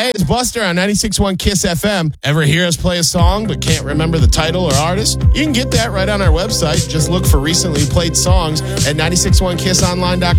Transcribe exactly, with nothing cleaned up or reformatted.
Hey, it's Buster on ninety-six point one Kiss F M. Ever hear us play a song but can't remember the title or artist? You can get that right on our website. Just look for recently played songs at nine six one kiss online dot com.